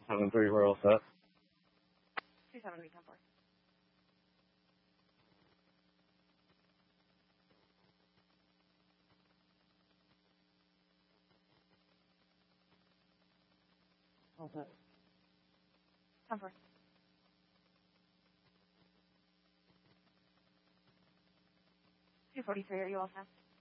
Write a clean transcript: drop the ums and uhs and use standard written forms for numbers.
7-3, we're all set. 27 recon 4. All set. 10 4. 243, are you all set?